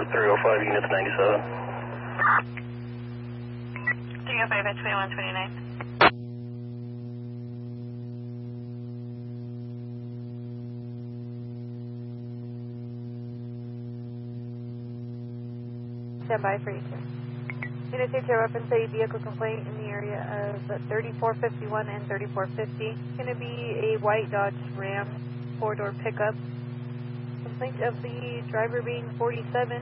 305 units 97. 305 at 2129. Stand by for you, sir. Unit 2 reference a vehicle complaint in the area of 3451 and 3450. It's going to be a white Dodge Ram 4-door pickup. Complaint of the driver being 47.